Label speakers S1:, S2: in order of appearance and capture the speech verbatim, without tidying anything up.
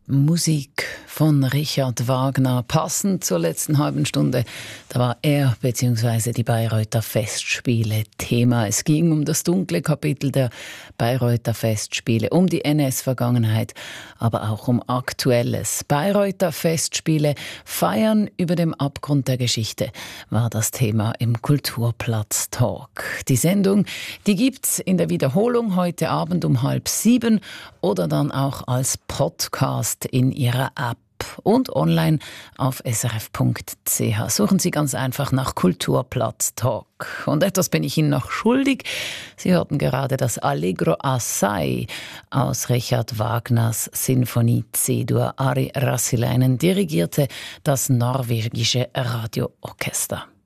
S1: Musik von Richard Wagner, passend zur letzten halben Stunde. Da war er bzw. die Bayreuther Festspiele Thema. Es ging um das dunkle Kapitel der Bayreuther Festspiele, um die N S-Vergangenheit, aber auch um Aktuelles. Bayreuther Festspiele feiern über dem Abgrund der Geschichte war das Thema im Kulturplatz-Talk. Die Sendung, die gibt's in der Wiederholung heute Abend um halb sieben oder dann auch als Podcast in Ihrer App und online auf s r f punkt c h. Suchen Sie ganz einfach nach Kulturplatz Talk. Und etwas bin ich Ihnen noch schuldig. Sie hörten gerade das Allegro Assai aus Richard Wagners Sinfonie C-Dur. Ari Rassilainen dirigierte das norwegische Radioorchester.